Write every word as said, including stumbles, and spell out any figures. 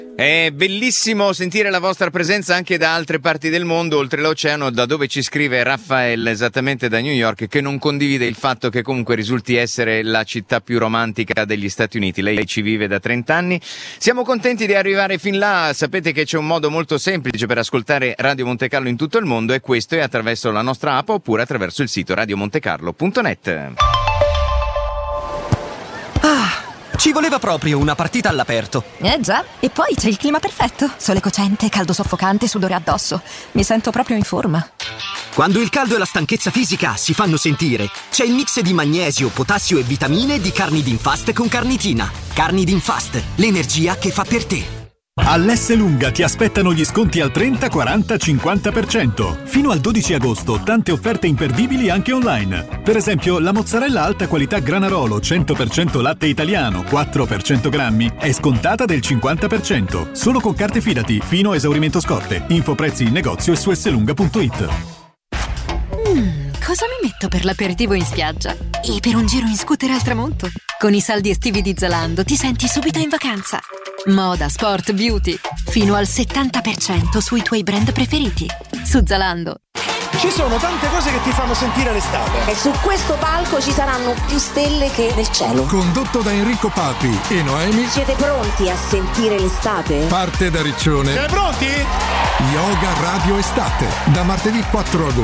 È bellissimo sentire la vostra presenza anche da altre parti del mondo, oltre l'oceano, da dove ci scrive Raffaele, esattamente da New York, che non condivide il fatto che comunque risulti essere la città più romantica degli Stati Uniti. Lei ci vive da trenta anni. Siamo contenti di arrivare fin là. Sapete che c'è un modo molto semplice per ascoltare Radio Monte Carlo in tutto il mondo, e questo è attraverso la nostra app oppure attraverso il sito radio monte carlo punto net. Ah, ci voleva proprio una partita all'aperto. Eh già, e poi c'è il clima perfetto. Sole cocente, caldo soffocante, sudore addosso. Mi sento proprio in forma. Quando il caldo e la stanchezza fisica si fanno sentire, c'è il mix di magnesio, potassio e vitamine di Carnidin-Fast con carnitina. Carnidin-Fast, l'energia che fa per te. All'Esselunga ti aspettano gli sconti al trenta, quaranta, cinquanta per cento. Fino al dodici agosto tante offerte imperdibili anche online. Per esempio la mozzarella alta qualità Granarolo cento per cento latte italiano quattro per cento grammi è scontata del cinquanta per cento. Solo con carte Fidati fino a esaurimento scorte. Info prezzi in negozio e su esselunga punto it. Mm, cosa mi metto per l'aperitivo in spiaggia? E per un giro in scooter al tramonto? Con i saldi estivi di Zalando ti senti subito in vacanza. Moda, sport, beauty. Fino al settanta per cento sui tuoi brand preferiti. Su Zalando. Ci sono tante cose che ti fanno sentire l'estate. E su questo palco ci saranno più stelle che nel cielo. Condotto da Enrico Papi e Noemi. Siete pronti a sentire l'estate? Parte da Riccione. Siete pronti? Yoga Radio Estate. Da martedì quattro agosto